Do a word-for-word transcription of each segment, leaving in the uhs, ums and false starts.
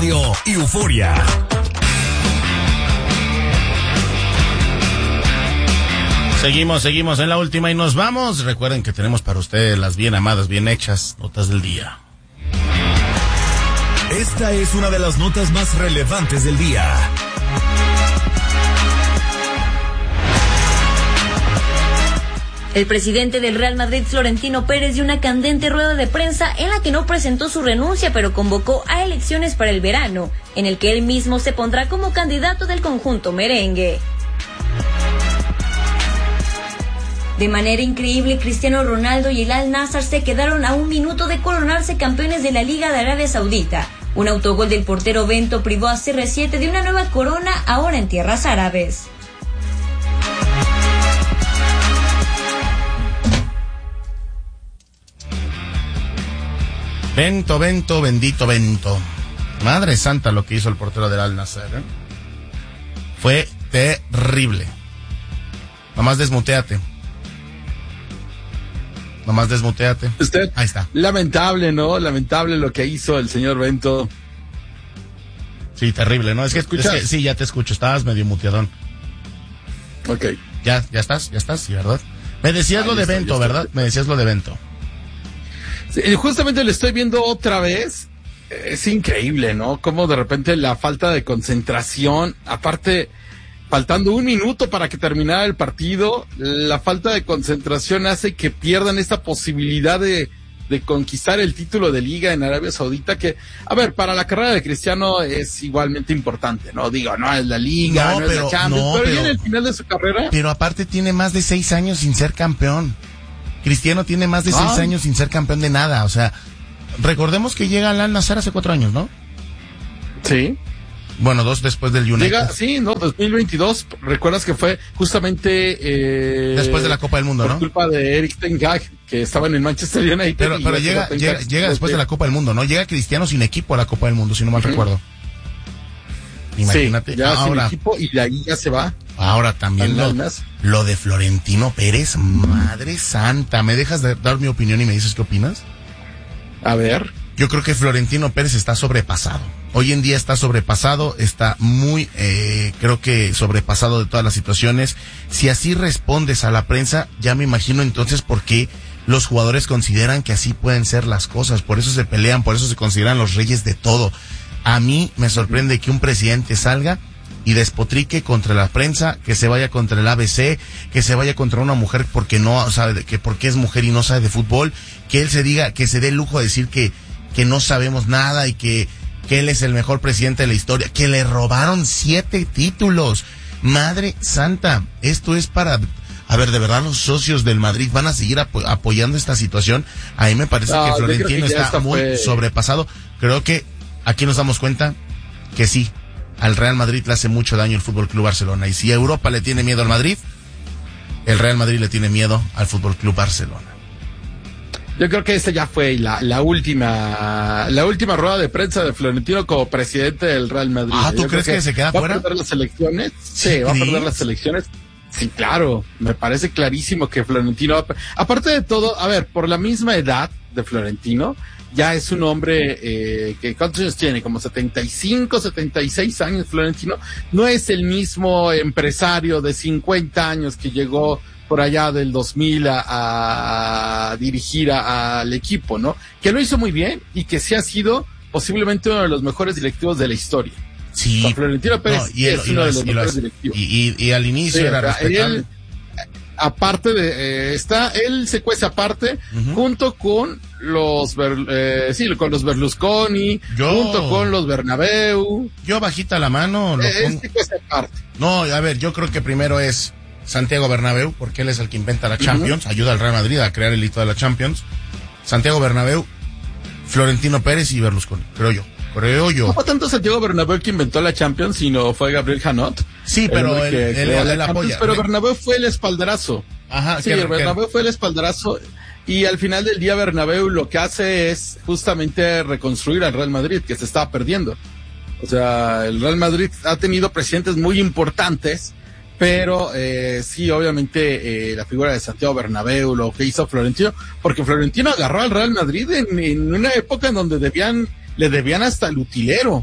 Radio Euforia. Seguimos, seguimos en la última y nos vamos. Recuerden que tenemos para ustedes las bien amadas, bien hechas notas del día. Esta es una de las notas más relevantes del día. El presidente del Real Madrid, Florentino Pérez, dio una candente rueda de prensa en la que no presentó su renuncia, pero convocó a elecciones para el verano, en el que él mismo se pondrá como candidato del conjunto merengue. De manera increíble, Cristiano Ronaldo y el Al-Nassr se quedaron a un minuto de coronarse campeones de la Liga de Arabia Saudita. Un autogol del portero Bento privó a C R siete de una nueva corona ahora en tierras árabes. Bento, Bento, bendito Bento. Madre santa lo que hizo el portero del Al-Nassr, ¿eh? Fue terrible. Nomás desmuteate. Nomás desmuteate. Usted, ahí está. Lamentable, ¿no? Lamentable lo que hizo el señor Bento. Sí, terrible, ¿no? Es que, es que sí, ya te escucho. Estabas medio muteadón. Ok. Ya, ya estás, ya estás, sí, ¿verdad? Me decías ah, lo de Bento, ¿verdad? Me decías lo de Bento. Sí, justamente lo estoy viendo otra vez. Es increíble, ¿no? Cómo de repente la falta de concentración, aparte, faltando un minuto para que terminara el partido, la falta de concentración hace que pierdan esta posibilidad de, de conquistar el título de liga en Arabia Saudita, que, a ver, para la carrera de Cristiano es igualmente importante, ¿no? Digo, no es la liga, no, no pero, es la Champions, no, pero, pero ya en el final de su carrera. Pero aparte tiene más de seis años sin ser campeón. Cristiano tiene más de ah. seis años sin ser campeón de nada, o sea, recordemos que llega al Al-Nassr hace cuatro años, ¿no? Sí. Bueno, dos después del United. Llega, sí, no, dos mil veintidós, recuerdas que fue justamente... Eh, después de la Copa del Mundo, por ¿no? Por culpa de Erik ten Hag, que estaba en el Manchester United. Pero, pero llega, llega, llega después de la Copa del Mundo, ¿no? Llega Cristiano sin equipo a la Copa del Mundo, si no mal uh-huh. recuerdo. Imagínate. Sí, ya ahora, sin equipo y de ahí ya se va. Ahora también lo, lo de Florentino Pérez, madre santa. ¿Me dejas de dar mi opinión y me dices qué opinas? A ver. Yo creo que Florentino Pérez está sobrepasado. Hoy en día está sobrepasado, está muy, eh, creo que sobrepasado de todas las situaciones. Si así respondes a la prensa, ya me imagino entonces por qué los jugadores consideran que así pueden ser las cosas. Por eso se pelean, por eso se consideran los reyes de todo. A mí me sorprende que un presidente salga y despotrique contra la prensa, que se vaya contra el A B C, que se vaya contra una mujer porque no sabe, de, que porque es mujer y no sabe de fútbol, que él se diga, que se dé el lujo de decir que, que no sabemos nada y que, que él es el mejor presidente de la historia, que le robaron siete títulos. Madre santa, esto es para, a ver, de verdad los socios del Madrid van a seguir apo- apoyando esta situación. A mí me parece no, que Florentino que está muy fue... sobrepasado. Creo que aquí nos damos cuenta que sí, al Real Madrid le hace mucho daño el Fútbol Club Barcelona. Y si Europa le tiene miedo al Madrid, el Real Madrid le tiene miedo al Fútbol Club Barcelona. Yo creo que esta ya fue la, la última, la última rueda de prensa de Florentino como presidente del Real Madrid. Ah, ¿tú Yo crees que, que se queda va fuera? ¿Va a perder las elecciones? Sí, ¿Sí? va a perder las elecciones. Sí, claro, me parece clarísimo que Florentino va a... Aparte de todo, a ver, por la misma edad de Florentino, ya es un hombre eh, que ¿cuántos años tiene? Como setenta y cinco, setenta y seis años Florentino. No es el mismo empresario de cincuenta años que llegó por allá del dos mil a, a dirigir al equipo, ¿no? Que lo hizo muy bien y que sí ha sido posiblemente uno de los mejores directivos de la historia. Sí. O sea, Florentino Pérez no, y él, es y uno lo de es, los y mejores lo directivos. Y, y, y al inicio sí, era respetable. Él, aparte de, eh, está, él se cuece aparte, uh-huh. junto con los, eh, sí, con los Berlusconi, yo, junto con los Bernabéu. Yo bajita la mano. Lo eh, él se cuece aparte. No, a ver, yo creo que primero es Santiago Bernabéu, porque él es el que inventa la Champions, uh-huh. ayuda al Real Madrid a crear el hito de la Champions. Santiago Bernabéu, Florentino Pérez y Berlusconi, creo yo. Creo yo. No fue tanto Santiago Bernabéu que inventó la Champions, sino fue Gabriel Janot. Sí, pero él, él, él, él apoya. Pero Bernabéu fue el espaldarazo. Ajá. Sí, que, Bernabéu que... fue el espaldarazo. Y al final del día Bernabéu lo que hace es justamente reconstruir al Real Madrid, que se estaba perdiendo. O sea, el Real Madrid ha tenido presidentes muy importantes, pero eh, sí, obviamente eh, la figura de Santiago Bernabéu, lo que hizo Florentino, porque Florentino agarró al Real Madrid en, en una época en donde debían, le debían hasta el utilero.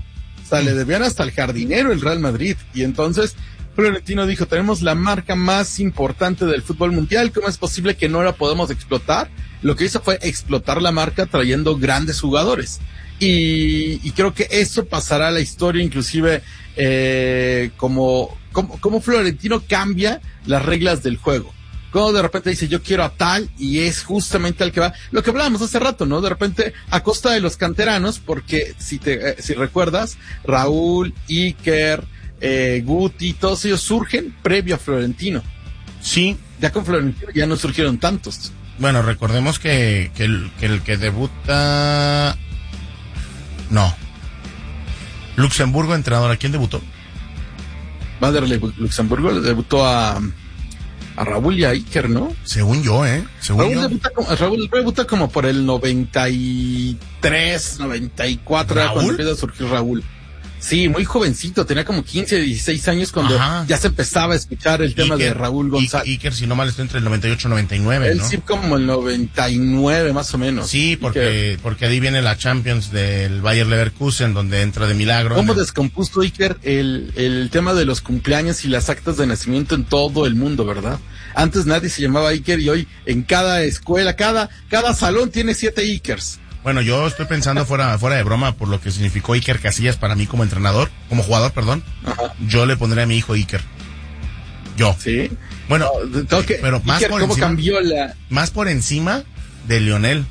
hasta le debían hasta el jardinero el Real Madrid. Y entonces Florentino dijo, tenemos la marca más importante del fútbol mundial, ¿cómo es posible que no la podamos explotar? Lo que hizo fue explotar la marca trayendo grandes jugadores. Y, y creo que eso pasará a la historia, inclusive eh, como, como, como Florentino cambia las reglas del juego. Como de repente dice, yo quiero a tal, y es justamente al que va. Lo que hablábamos hace rato, ¿no? De repente, a costa de los canteranos, porque si te, eh, si recuerdas, Raúl, Iker, eh, Guti, todos ellos surgen previo a Florentino. Sí. Ya con Florentino ya no surgieron tantos. Bueno, recordemos que, que, el, que el que debuta... No. Luxemburgo, entrenador, ¿a quién debutó? Vanderlei Luxemburgo le debutó a... a Raúl y a Iker, ¿no? Según yo, ¿eh? Según Raúl, yo. Debuta como, Raúl debuta como por el noventa y tres, noventa y cuatro, ¿Raúl? Cuando empieza a surgir Raúl. Sí, muy jovencito, tenía como quince, dieciséis años cuando Ajá. ya se empezaba a escuchar el tema Iker, de Raúl González. I- Iker, si no mal estoy, entre el noventa y ocho y noventa y nueve, Él ¿no? sí como el noventa y nueve más o menos. Sí, porque, porque ahí viene la Champions del Bayer Leverkusen, donde entra de milagro. ¿Cómo el... descompuso Iker el, el tema de los cumpleaños y las actas de nacimiento en todo el mundo, verdad? Antes nadie se llamaba Iker y hoy en cada escuela, cada, cada salón tiene siete Ikers. Bueno, yo estoy pensando fuera, fuera de broma por lo que significó Iker Casillas para mí como entrenador, como jugador, perdón. Ajá. Yo le pondré a mi hijo Iker. Yo. Sí. Bueno, No, tengo que, pero más Iker, por ¿cómo encima, cambió la más por encima de Lionel.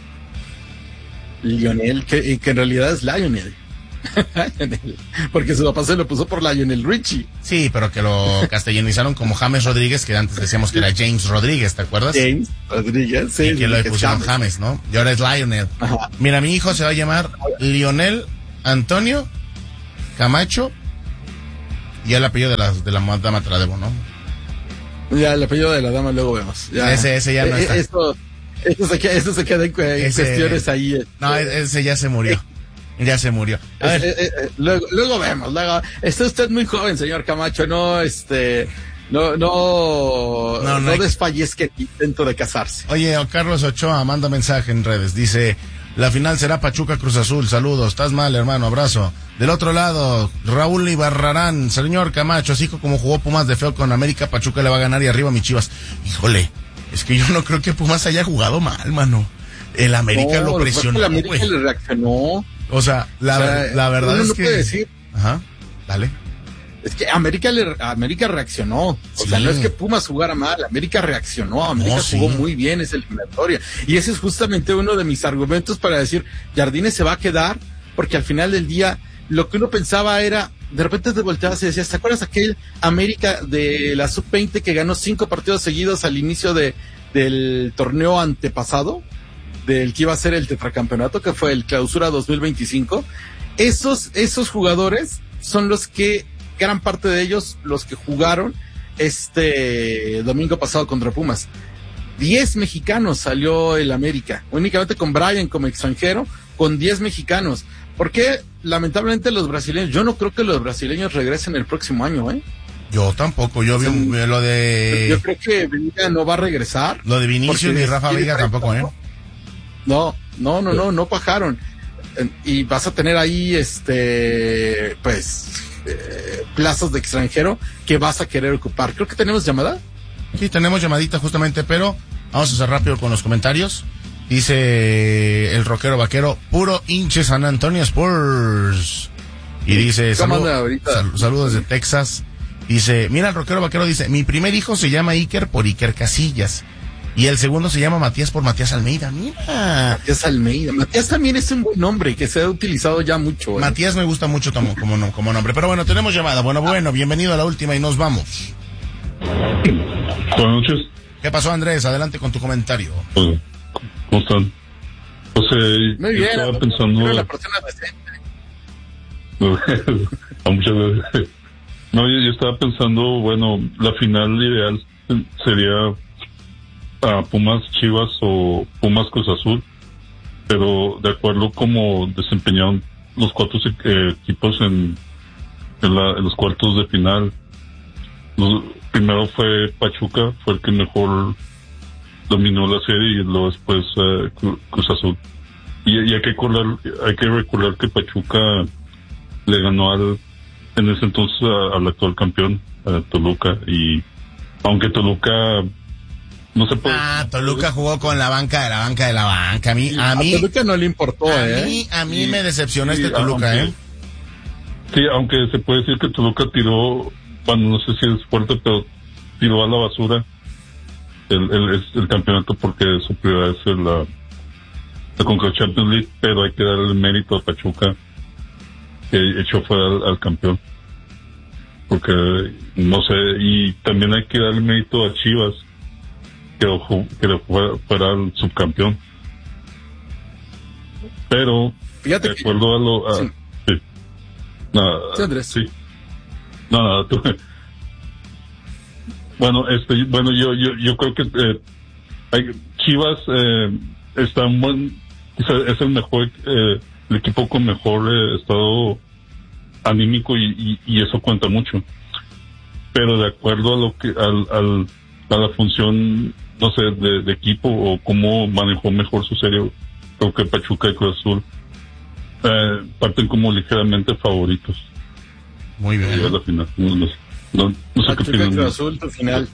Lionel, que, que en realidad es Lionel? Lionel. Porque su papá se lo puso por Lionel Richie. Sí, pero que lo castellanizaron como James Rodríguez, que antes decíamos que era James Rodríguez, ¿te acuerdas? James Rodríguez, sí. Y que le que pusieron James. James, ¿no? Y ahora es Lionel. Ajá. Mira, mi hijo se va a llamar Lionel Antonio Camacho, y el apellido de la, de la dama te la debo, ¿no? Ya, el apellido de la dama luego vemos. Ya. Ese, ese ya no Eh, está. Esto, esto se queda, esto se queda en, cu- en Ese- cuestiones ahí. este. No, e- ese ya se murió. Ya se murió. A Eh, ver, eh, eh, luego, luego vemos, luego, está usted muy joven, señor Camacho, no, este, no, no, No, no no, hay- desfallezca el intento de casarse. oye, Carlos Ochoa manda mensaje en redes. Dice, la final será Pachuca Cruz Azul. Saludos. Estás mal, hermano. Abrazo. Del otro lado, Raúl Ibarrarán. Señor Camacho, así como jugó Pumas de feo con América, Pachuca le va a ganar y arriba mi Chivas. Híjole, es que yo no creo que Pumas haya jugado mal, mano. El América No, lo que presionó, El América güey. le reaccionó. O sea, la, O sea, la verdad uno es no que... puede decir. Ajá, dale. Es que América le, América reaccionó. O Sí. sea, no es que Pumas jugara mal, América reaccionó, América No, sí. jugó muy bien esa eliminatoria. Y ese es justamente uno de mis argumentos para decir, Jardines se va a quedar, porque al final del día, lo que uno pensaba era, de repente te volteabas y decías, ¿te acuerdas aquel América de la sub veinte que ganó cinco partidos seguidos al inicio de, del torneo antepasado? Del que iba a ser el tetracampeonato, que fue el Clausura dos mil veinticinco. Esos, esos jugadores son los que, gran parte de ellos, los que jugaron este domingo pasado contra Pumas. Diez mexicanos salió el América, únicamente con Brian como extranjero, con diez mexicanos. ¿Por qué? Lamentablemente los brasileños, yo no creo que los brasileños regresen el próximo año, ¿eh? Yo tampoco. Yo vi un- lo de... Yo creo que Villa no va a regresar. Lo de Vinicius porque ni Rafa quiere Vega tampoco, ¿eh? No, no, no, no, no pajaron. Eh, Y vas a tener ahí, este, pues, eh, plazas de extranjero que vas a querer ocupar. Creo que tenemos llamada. Sí, tenemos llamadita justamente, pero vamos a hacer rápido con los comentarios. Dice el rockero vaquero, puro hinche San Antonio Spurs. Y dice, ¿Cómo saludo- anda ahorita? sal- saludos desde Texas. Dice, mira, el rockero vaquero dice, mi primer hijo se llama Iker por Iker Casillas. Y el segundo se llama Matías por Matías Almeida. Mira. Matías Almeida. Matías también es un buen nombre que se ha utilizado ya mucho. ¿eh? Matías me gusta mucho como, como, no- como nombre. Pero bueno, tenemos llamada. Bueno, bueno, bienvenido a la última y nos vamos. Buenas noches. ¿Qué pasó, Andrés? Adelante con tu comentario. Pues, ¿cómo están? Pues, eh, Muy yo bien. estaba Pero pensando... la persona decente. a muchas veces. No, yo, yo estaba pensando, bueno, la final ideal sería a Pumas Chivas o Pumas Cruz Azul, pero de acuerdo como desempeñaron los cuatro eh, equipos en, en, la, en los cuartos de final. Los, primero fue Pachuca, fue el que mejor dominó la serie, y luego después eh, Cruz Azul. Y, y hay que recordar, hay que recordar que Pachuca le ganó al, en ese entonces a, al actual campeón, a Toluca, y aunque Toluca no se puede. Ah, Toluca jugó con la banca de la banca de la banca. A mí, a mí. A Toluca no le importó, a ¿eh? Mí, a mí sí, me decepcionó sí, este Toluca, aunque, ¿eh? Sí, aunque se puede decir que Toluca tiró, bueno, no sé si es fuerte, pero tiró a la basura el, el, el campeonato porque su prioridad es la, la Conca Champions League, pero hay que darle el mérito a Pachuca que echó fuera al, al campeón. Porque, no sé, y también hay que darle mérito a Chivas, que lo, que lo fuera, fuera el subcampeón. Pero, fíjate de acuerdo que, a lo... A, sí. Sí. Nada, sí, Andrés. Sí. No, nada, tú... Bueno, este, bueno, yo, yo, yo creo que eh, hay, Chivas eh, está en buen, es el mejor, eh, el equipo con mejor eh, estado anímico y, y, y eso cuenta mucho. Pero de acuerdo a lo que, al, al a la función, no sé, de, de equipo o cómo manejó mejor su serie, creo que Pachuca y Cruz Azul eh, parten como ligeramente favoritos. Muy bien. A la final. No, no, no, no sé Pachuca qué opinan. Cruz Azul, tu final.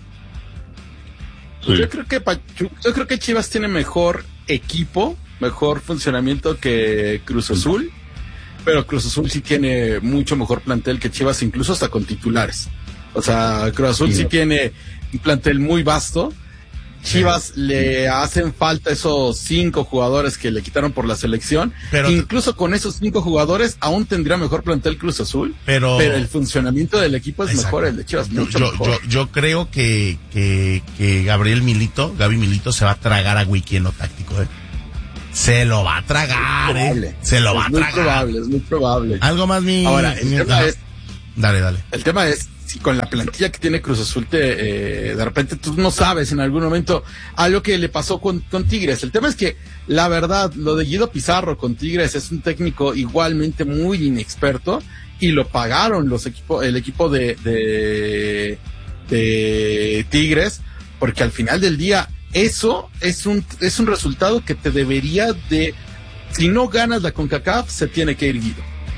Sí. Yo creo que Pachuca, yo creo que Chivas tiene mejor equipo, mejor funcionamiento que Cruz Azul, pero Cruz Azul sí tiene mucho mejor plantel que Chivas, incluso hasta con titulares. O sea, Cruz Azul sí, sí tiene un plantel muy vasto. Chivas sí. le hacen falta esos cinco jugadores que le quitaron por la selección. Pero incluso con esos cinco jugadores aún tendría mejor plantel Cruz Azul. Pero, pero el funcionamiento del equipo es exacto. mejor, el de Chivas yo, mucho yo, mejor. Yo, yo creo que, que, que Gabriel Milito, Gaby Milito se va a tragar a Wiki en lo táctico, ¿eh? Se lo va a tragar, ¿eh? Se lo es va a muy tragar. Probable, es muy probable. Algo más, mi... Ahora, el mi, tema ah, es... Dale, dale. El tema es, si con la plantilla que tiene Cruz Azul, te, eh, de repente tú no sabes en algún momento algo que le pasó con, con Tigres. El tema es que, la verdad, lo de Guido Pizarro con Tigres es un técnico igualmente muy inexperto y lo pagaron los equipos, el equipo de, de, de Tigres, porque al final del día, eso es un, es un resultado que te debería de, si no ganas la CONCACAF, se tiene que ir Guido.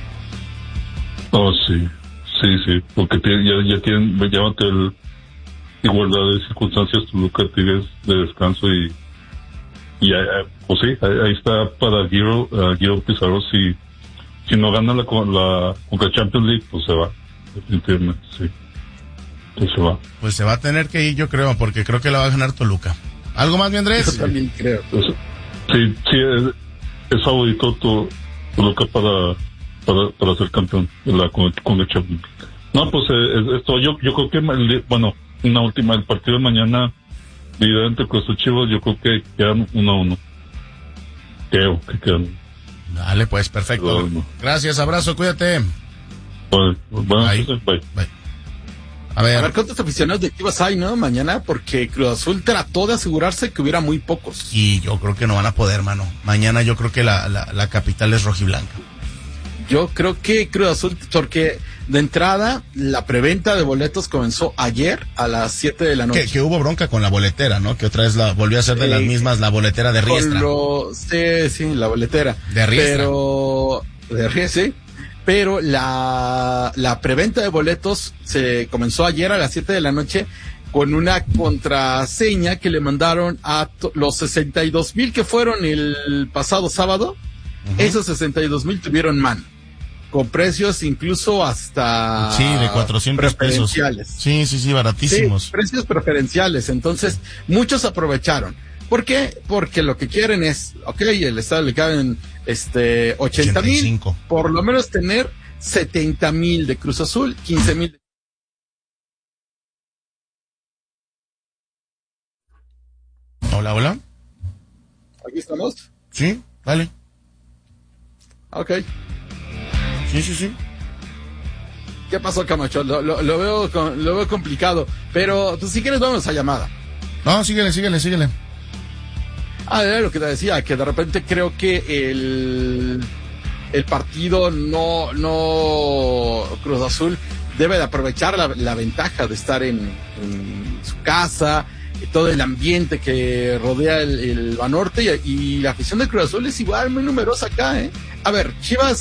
Oh, sí. Sí, sí, porque ya, ya tienen, llámate el igualdad de circunstancias, Toluca, Tigres de descanso y, y pues sí, ahí, ahí está para Guido, uh, Guido Pizarro, si, si no gana la, la Conca Champions League, pues se va, definitivamente, sí, pues se va. Pues se va a tener que ir, yo creo, porque creo que la va a ganar Toluca. ¿Algo más, mi Andrés? Yo también creo. Pues, sí, sí, es, es favorito to, Toluca para... para para ser campeón de la con, con el Champions. No, pues eh, esto yo yo creo que bueno, una última, el partido de mañana dividido entre Cruz Azul y Chivas, yo creo que quedan uno a uno. Creo que quedan. Dale, pues, perfecto. No. Gracias, abrazo, cuídate. Pues, bueno, bye. Entonces, bye. Bye. A ver. A ver cuántos aficionados de Chivas hay, ¿no? Mañana, porque Cruz Azul trató de asegurarse que hubiera muy pocos. Y yo creo que no van a poder, mano. Mañana yo creo que la, la, la capital es rojiblanca. Yo creo que Cruz Azul, porque de entrada la preventa de boletos comenzó ayer a las siete de la noche. Que, que hubo bronca con la boletera, ¿no? Que otra vez la volvió a ser de eh, las mismas, la boletera de Riestra. Lo, sí, sí, la boletera. De Riestra. Pero, de Riestra, sí. Pero la, la preventa de boletos se comenzó ayer a las siete de la noche con una contraseña que le mandaron a to- los sesenta y dos mil que fueron el pasado sábado. Uh-huh. Esos sesenta y dos mil tuvieron mano. Con precios incluso hasta... Sí, de cuatrocientos pesos. Sí, sí, sí, baratísimos. Sí, precios preferenciales. Entonces, muchos aprovecharon. ¿Por qué? Porque lo que quieren es, ok, el estado le caben este, ochenta mil, por lo menos tener setenta mil de Cruz Azul, quince mil. Hola, hola. ¿Aquí estamos? Sí, vale. Ok. Sí, sí, sí. ¿Qué pasó, Camacho? Lo, lo, lo, veo, lo veo complicado, pero pues, si quieres vamos a llamada. No, síguele, síguele, síguele. Ah, era lo que te decía, que de repente creo que el, el partido no, no, Cruz Azul debe de aprovechar la, la ventaja de estar en, en su casa, todo el ambiente que rodea el, el Banorte y, y la afición de Cruz Azul es igual muy numerosa acá, ¿eh? A ver, Chivas es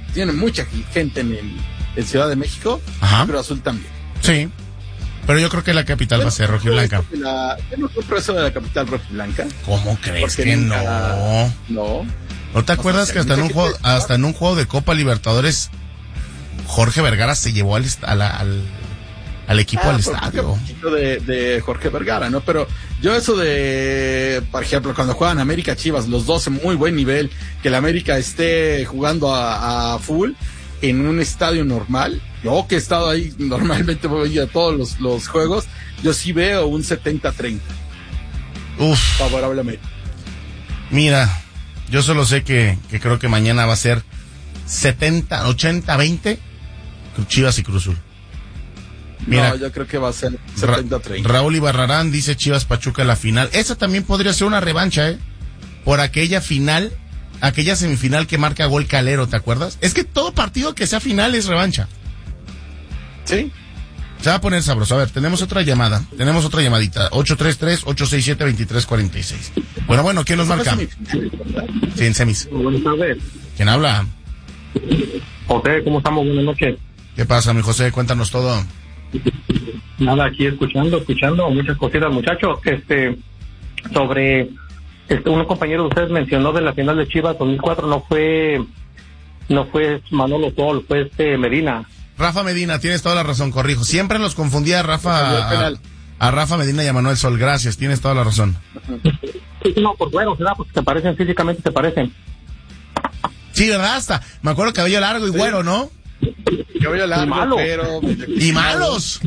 tiene mucha gente en, el, en Ciudad de México, Ajá. Cruz Azul también. Sí, pero yo creo que la capital va a ser rojiblanca. ¿Yo no compro eso de la capital rojiblanca? ¿Cómo crees Porque que nunca, no? No. ¿No te acuerdas O sea, que hasta en un que juego, te... hasta en un juego de Copa Libertadores, Jorge Vergara se llevó al, al, al, al equipo ah, al estadio? Un poquito de, de Jorge Vergara, ¿no? Pero yo eso de, por ejemplo, cuando juegan América Chivas, los dos en muy buen nivel, que el América esté jugando a, a full en un estadio normal, yo que he estado ahí, normalmente voy a todos los, los juegos, yo sí veo un setenta treinta. Uf. Favorablemente. Mira, yo solo sé que, que creo que mañana va a ser setenta, ochenta, veinte, Chivas y Cruz Azul. Mira, no, yo creo que va a ser setenta treinta. Ra- Raúl Ibarrarán dice Chivas Pachuca la final. Esa también podría ser una revancha, ¿eh? Por aquella final, aquella semifinal que marca gol Calero, ¿te acuerdas? Es que todo partido que sea final es revancha. Sí. Se va a poner sabroso. A ver, tenemos otra llamada. Tenemos otra llamadita. ocho tres tres, ocho seis siete, dos tres cuatro seis. Bueno, bueno, ¿quién nos marca? Sí, en semis. Buenas tardes. ¿Quién habla? José, ¿cómo estamos? Buenas noches. ¿Qué pasa, mi José? Cuéntanos todo. Nada, aquí escuchando, escuchando muchas cositas, muchachos. Este, sobre, este, un compañero de ustedes mencionó de la final de Chivas dos mil cuatro, no fue, no fue Manolo Sol, fue este Medina. Rafa Medina, tienes toda la razón, corrijo. Siempre los confundía a Rafa, a, a Rafa Medina y a Manuel Sol. Gracias, tienes toda la razón. Sí, no, por bueno, ¿verdad? Porque se parecen físicamente, se parecen. Sí, ¿verdad? Hasta, me acuerdo cabello largo y sí. Güero, ¿no? Cabello largo, y malo. pero... Y malos.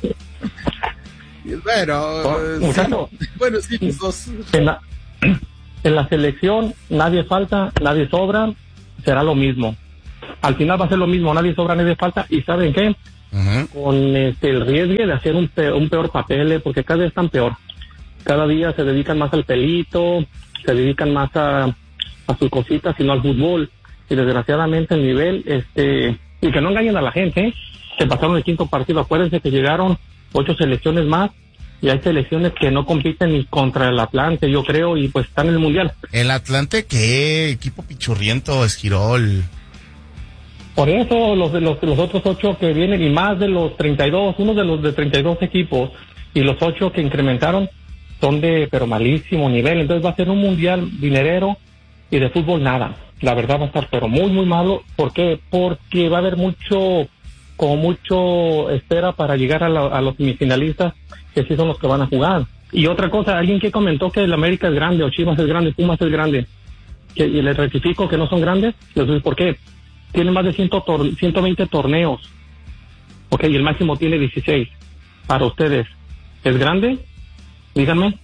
Bueno, oh, eh, muchacho, sí. Bueno, sí, los dos. En la, en la selección nadie falta, nadie sobra, será lo mismo. Al final va a ser lo mismo, nadie sobra, nadie falta, y ¿saben qué? Uh-huh. Con este, el riesgo de hacer un peor, un peor papel, eh, porque cada día están peor. Cada día se dedican más al pelito, se dedican más a, a sus cositas, sino al fútbol. Y desgraciadamente el nivel, este, y que no engañen a la gente, ¿eh? Se pasaron el quinto partido. Acuérdense que llegaron ocho selecciones más, y hay selecciones que no compiten ni contra el Atlante, yo creo, y pues están en el Mundial. ¿El Atlante qué? Equipo pichurriento, Esquirol. Por eso los, los, los otros ocho que vienen, y más de los treinta y dos, uno de los de treinta y dos equipos, y los ocho que incrementaron, son de, pero malísimo nivel. Entonces va a ser un Mundial dinerero, y de fútbol nada. La verdad va a estar, pero muy, muy malo. ¿Por qué? Porque va a haber mucho, como mucho espera para llegar a, la, a los semifinalistas, que sí son los que van a jugar. Y otra cosa, alguien que comentó que el América es grande, o Chivas es grande, Pumas es grande, que, y les rectifico que no son grandes, les digo por qué. Tienen más de cien tor- ciento veinte torneos, ok, y el máximo tiene dieciséis. Para ustedes, ¿es grande? Díganme.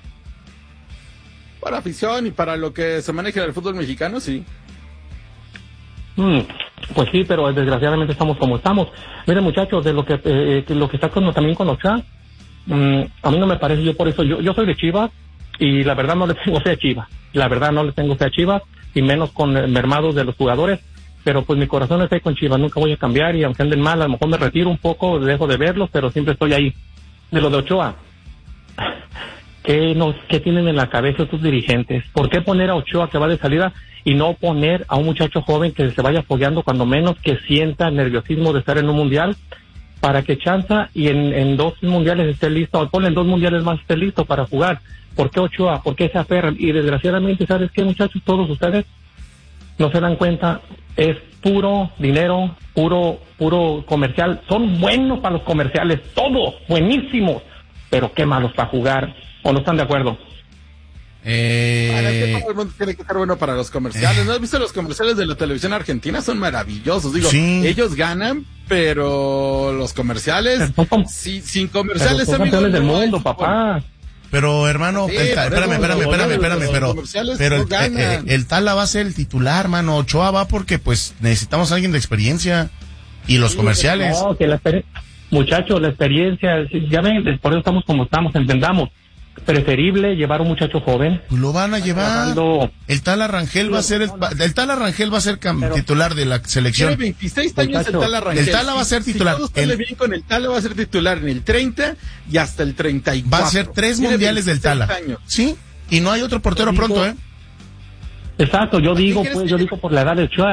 Para afición y para lo que se maneja en el fútbol mexicano, sí. Mm, pues sí, pero desgraciadamente estamos como estamos. Miren, muchachos, de lo que eh, lo que está con, también con Ochoa, mm, a mí no me parece, yo por eso, yo yo soy de Chivas, y la verdad no le tengo fe a Chivas. La verdad no le tengo fe a Chivas, y menos con eh, mermados de los jugadores, pero pues mi corazón está con Chivas, nunca voy a cambiar, y aunque anden mal, a lo mejor me retiro un poco, dejo de verlos, pero siempre estoy ahí. De lo de Ochoa, ¿qué, nos, ¿qué tienen en la cabeza estos dirigentes? ¿Por qué poner a Ochoa que va de salida y no poner a un muchacho joven que se vaya fogueando, cuando menos que sienta el nerviosismo de estar en un mundial, para que chanza y en, en dos mundiales esté listo, o ponle en dos mundiales más esté listo para jugar? ¿Por qué Ochoa? ¿Por qué se aferran? Y desgraciadamente, ¿sabes qué, muchachos? Todos ustedes no se dan cuenta, es puro dinero, puro puro comercial. Son buenos para los comerciales, todos buenísimos, pero qué malos para jugar. ¿O no están de acuerdo? Eh... Bueno, es que todo el mundo tiene que ser bueno para los comerciales. ¿No has visto los comerciales de la televisión argentina? Son maravillosos. Digo, sí. Ellos ganan, pero los comerciales, pero, sí, sin comerciales, son amigos, campeones del no mundo, hay papá. Pero, hermano, sí, el ta- espérame, espérame, espérame, espérame, pero, pero el, eh, eh, el Tala va a ser el titular, hermano. Ochoa va porque, pues, necesitamos a alguien de experiencia. Y los sí, comerciales. No, que la exper- muchachos, la experiencia, ya ven, por eso estamos como estamos, entendamos. Preferible llevar un muchacho joven. Pues lo van a llevar. Trabajando. El Tala Rangel va a ser el, el Tala Rangel va a ser cam- pero, titular de la selección. Tiene veintiséis años muchacho. El Tala Rangel. El Tala va a ser titular. Si todo sale el, bien con el Tala, va a ser titular en el treinta y hasta el treinta y cuatro. Va a ser tres Tiene mundiales del Tala. Años. Sí, y no hay otro portero digo, pronto, ¿eh? Exacto, yo digo, pues, yo digo por la edad de Ochoa.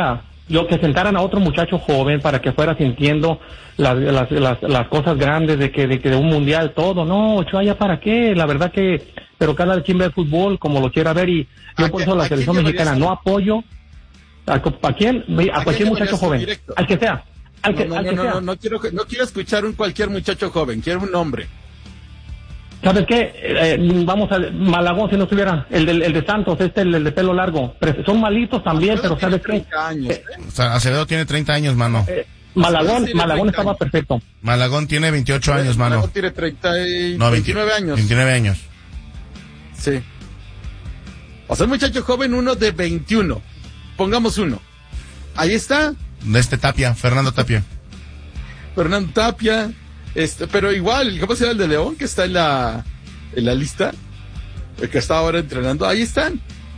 yo que sentaran a otro muchacho joven para que fuera sintiendo las, las, las, las cosas grandes de que, de que de un mundial, todo. No, Ochoa, ¿ya para qué? La verdad que, pero cada quien ve el fútbol como lo quiera ver, y yo por eso la selección mexicana no apoyo a, a quién, a cualquier muchacho joven, directo? al que sea. Al que, no, no, al que no, sea. no, no quiero, no quiero escuchar un cualquier muchacho joven, quiero un hombre. ¿Sabes qué? Eh, vamos a Malagón, si no estuviera, el de, el de Santos, este, el, el de pelo largo. Pero son malitos también, pero ¿sabes qué? Años, ¿eh? O sea, Acevedo tiene treinta años, mano. Eh, Malagón, Malagón estaba años. perfecto. Malagón tiene veintiocho años, mano. Malagón tiene treinta y no, veintinueve años. veintinueve años. Sí. O sea, un muchacho joven, uno de veintiuno. Pongamos uno. Ahí está. De este Tapia, Fernando Tapia. Fernando Tapia. Este, pero igual, ¿cómo se llama el de León que está en la en la lista? El que está ahora entrenando, ahí están.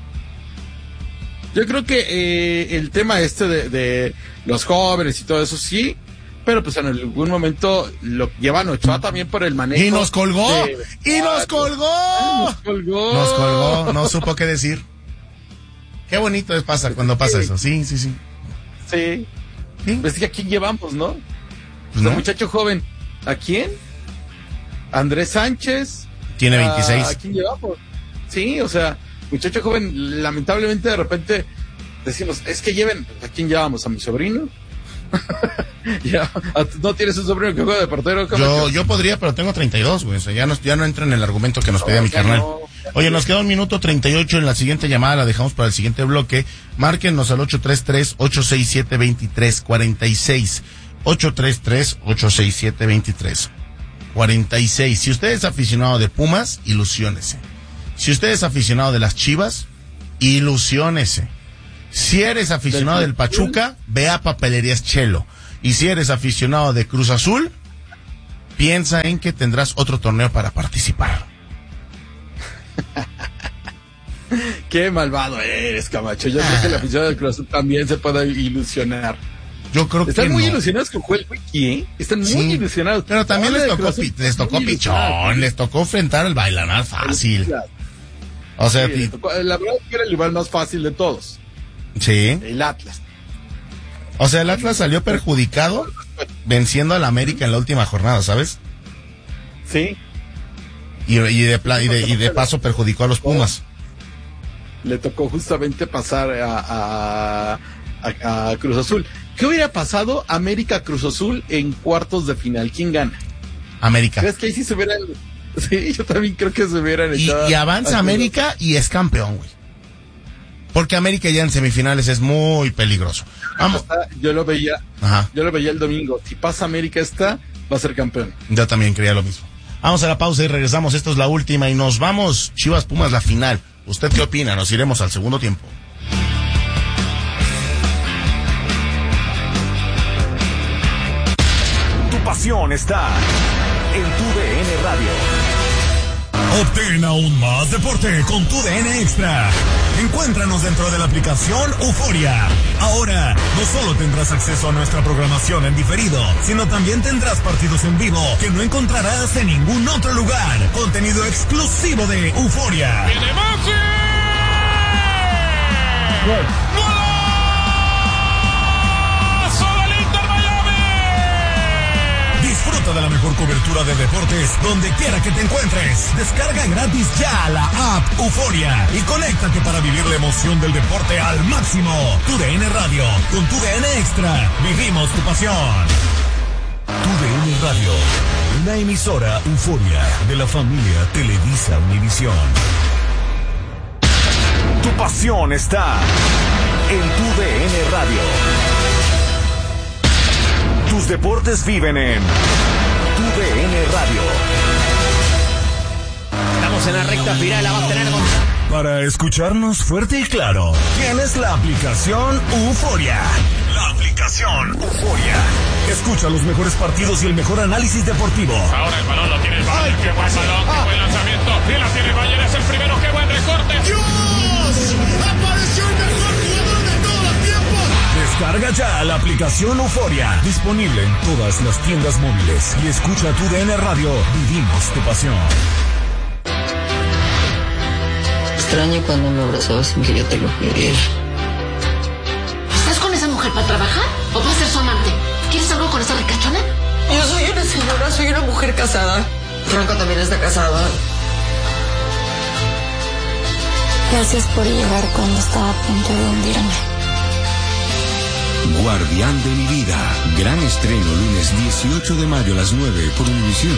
Yo creo que eh, el tema este de, de los jóvenes y todo eso sí, pero pues en algún momento lo llevan Ochoa también por el manejo. Y nos colgó, de... y nos colgó. Ah, nos colgó. Nos colgó, no supo qué decir. Qué bonito es pasa cuando pasa eso, sí, sí, sí. Sí. ¿Sí? Pues que a quién llevamos, ¿no? ¿No? Un muchacho joven. ¿A quién? Andrés Sánchez. Tiene veintiséis. ¿A quién llevamos? Sí, o sea, muchacho joven, lamentablemente de repente decimos, es que lleven, ¿a quién llevamos? ¿A mi sobrino? ya, ¿no tienes un sobrino que juega de portero? Yo, yo podría, pero tengo treinta y dos, güey, o sea, ya no, ya no entra en el argumento que nos pedía no, mi carnal. No, Oye, nos queda un minuto treinta y ocho en la siguiente llamada, la dejamos para el siguiente bloque. Márquenos al ocho tres tres, ocho seis siete, dos tres cuatro seis. ocho tres tres, ocho seis siete, dos tres cuatro seis. Si usted es aficionado de Pumas, ilusiónese. Si usted es aficionado de las Chivas, ilusiónese. Si eres aficionado del Pachuca, ve a Papelerías Chelo. Y si eres aficionado de Cruz Azul, piensa en que tendrás otro torneo para participar. Qué malvado eres, Camacho. Yo ah. creo que el aficionado del Cruz Azul también se puede ilusionar. Yo creo Están que muy no. ilusionados con Joel Wiki, ¿eh? Están muy sí, ilusionados. Pero también les tocó, pi, les tocó pichón, les tocó enfrentar al Bailanar fácil. O sea, sí, tocó, la verdad es que era el rival más fácil de todos. Sí. El Atlas. O sea, el Atlas salió perjudicado venciendo al América en la última jornada, ¿sabes? Sí. Y, y, de, y, de, y de paso perjudicó a los Pumas. Le tocó justamente pasar a, a, a, a Cruz Azul. ¿Qué hubiera pasado América Cruz Azul en cuartos de final? ¿Quién gana? América. ¿Crees que ahí sí se hubieran? Sí, yo también creo que se hubieran echado. Y, y avanza América y es campeón, güey. Porque América ya en semifinales es muy peligroso. Vamos. Yo lo veía. Ajá. Yo lo veía el domingo. Si pasa América esta, va a ser campeón. Yo también creía lo mismo. Vamos a la pausa y regresamos. Esto es la última y nos vamos. Chivas Pumas la final. ¿Usted qué opina? Nos iremos al segundo tiempo. Tu pasión está en tu D N Radio. Obtén aún más deporte con tu D N Extra. Encuéntranos dentro de la aplicación Euforia. Ahora, no solo tendrás acceso a nuestra programación en diferido, sino también tendrás partidos en vivo que no encontrarás en ningún otro lugar. Contenido exclusivo de Euforia. ¡Y de Maxi! Disfruta de la mejor cobertura de deportes donde quiera que te encuentres. Descarga gratis ya la app Euforia y conéctate para vivir la emoción del deporte al máximo. Tu D N Radio, con tu D N Extra, vivimos tu pasión. Tu D N Radio, una emisora Euforia de la familia Televisa Univisión. Tu pasión está en tu D N Radio. Tus deportes viven en tu D N Radio. Estamos en la recta final, la va a tener con... Para escucharnos fuerte y claro, tienes la aplicación Euforia. La aplicación Euforia. Escucha los mejores partidos y el mejor análisis deportivo. Ahora el balón lo tiene el Bayern. Qué buen balón, qué buen lanzamiento. Y la tiene el Bayern, es el primero, qué buen recorte. ¡Dios! ¡Apareció el mejor jugador de todos los tiempos! Descarga ya la aplicación Euforia. Disponible en todas las tiendas móviles. Y escucha tu D N Radio. Vivimos tu pasión. Extraño cuando me abrazabas sin que yo te lo pidiera. ¿Estás con esa mujer? para trabajar o para ser su amante? ¿Quieres algo con esa ricachona? Yo soy una señora, soy una mujer casada. Franco también está casado. Gracias por llegar cuando estaba a punto de hundirme. Guardián de mi vida. Gran estreno lunes dieciocho de mayo a las nueve por Univisión.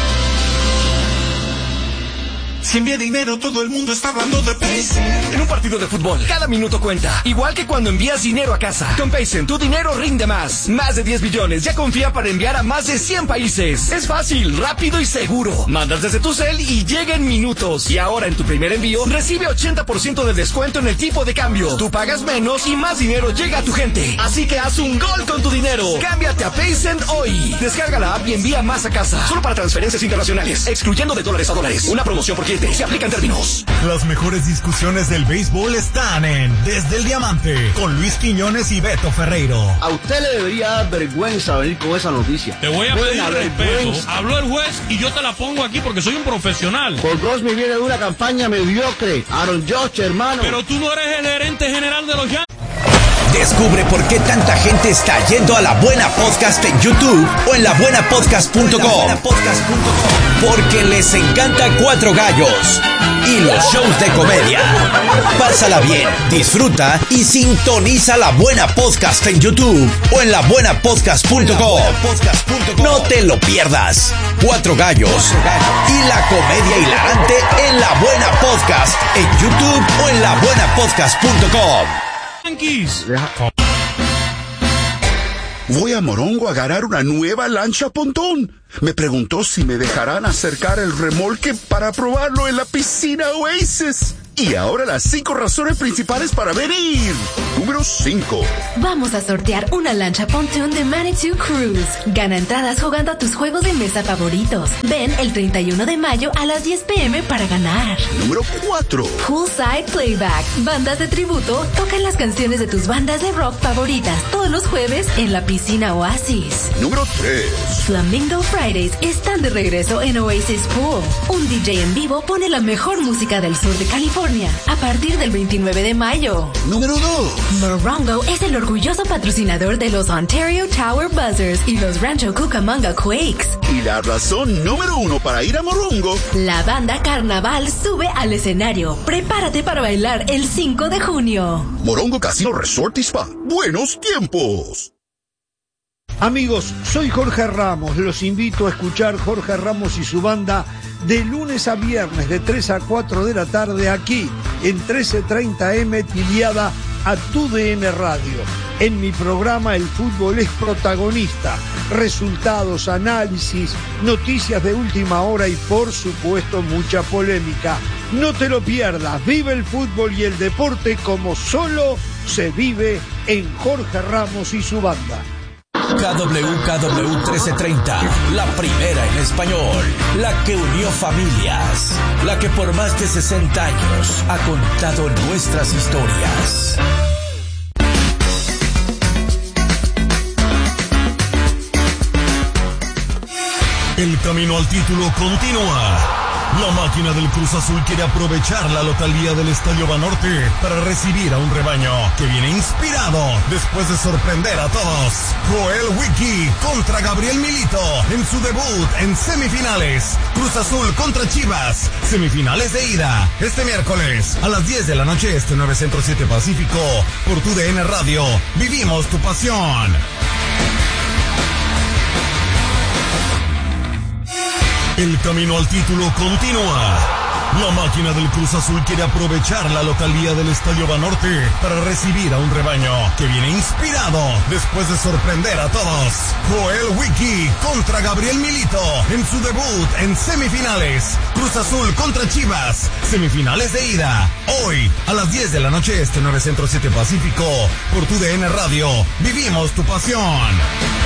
Si envía dinero, todo el mundo está hablando de Paycen. En un partido de fútbol, cada minuto cuenta. Igual que cuando envías dinero a casa. Con Paycen, tu dinero rinde más. Más de diez billones. Ya confía para enviar a más de cien países. Es fácil, rápido y seguro. Mandas desde tu cel y llega en minutos. Y ahora en tu primer envío, recibe ochenta por ciento de descuento en el tipo de cambio. Tú pagas menos y más dinero llega a tu gente. Así que haz un gol con tu dinero. Cámbiate a Paycen hoy. Descarga la app y envía más a casa. Solo para transferencias internacionales. Excluyendo de dólares a dólares. Una promoción por cliente. Se aplica en términos. Las mejores discusiones del béisbol están en Desde el Diamante con Luis Quiñones y Beto Ferreiro. A usted le debería dar vergüenza venir con esa noticia. Te voy a pedir respeto. Habló el juez y yo te la pongo aquí porque soy un profesional. Paul Goldschmidt viene de una campaña mediocre. Aaron Judge, hermano. Pero tú no eres el gerente general de los Yankees. Descubre por qué tanta gente está yendo a La Buena Podcast en YouTube o en la buena podcast punto com. Porque les encanta Cuatro Gallos y los shows de comedia. Pásala bien, disfruta y sintoniza La Buena Podcast en YouTube o en la buena podcast punto com. No te lo pierdas. Cuatro Gallos y la comedia hilarante en La Buena Podcast en YouTube o en la buena podcast punto com. Voy a Morongo a ganar una nueva lancha pontón. Me preguntó si me dejarán acercar el remolque para probarlo en la piscina Oasis. Y ahora las cinco razones principales para venir. Número cinco. Vamos a sortear una lancha pontoon de Manitou Cruise. Gana entradas jugando a tus juegos de mesa favoritos. Ven el treinta y uno de mayo a las diez pm para ganar. Número cuatro. Poolside Playback. Bandas de tributo tocan las canciones de tus bandas de rock favoritas todos los jueves en la piscina Oasis. Número tres. Flamingo Fridays están de regreso en Oasis Pool. Un D J en vivo pone la mejor música del sur de California a partir del veintinueve de mayo. Número dos. Morongo es el orgulloso patrocinador de los Ontario Tower Buzzers y los Rancho Cucamonga Quakes. Y la razón número uno para ir a Morongo. La banda Carnaval sube al escenario. Prepárate para bailar el cinco de junio. Morongo Casino Resort y Spa. Buenos tiempos. Amigos, soy Jorge Ramos. Los invito a escuchar Jorge Ramos y su banda de lunes a viernes de tres a cuatro de la tarde aquí en trece treinta eme tiliada a Tu D N Radio. En mi programa el fútbol es protagonista. Resultados, análisis, noticias de última hora y por supuesto mucha polémica. No te lo pierdas. Vive el fútbol y el deporte como solo se vive en Jorge Ramos y su banda. K W K W trece treinta, la primera en español, la que unió familias, la que por más de sesenta años ha contado nuestras historias. El camino al título continúa. La máquina del Cruz Azul quiere aprovechar la localía del Estadio Banorte para recibir a un rebaño que viene inspirado después de sorprender a todos. Joel Wiki contra Gabriel Milito en su debut en semifinales. Cruz Azul contra Chivas, semifinales de ida. Este miércoles a las diez de la noche, este nueve Centro siete Pacífico, por Tu D N Radio. Vivimos tu pasión. El camino al título continúa. La máquina del Cruz Azul quiere aprovechar la localía del Estadio Banorte para recibir a un rebaño que viene inspirado después de sorprender a todos. Joel Wiki contra Gabriel Milito en su debut en semifinales. Cruz Azul contra Chivas, semifinales de ida. Hoy a las diez de la noche, este nueve Centro siete Pacífico, por Tu D N Radio. Vivimos tu pasión.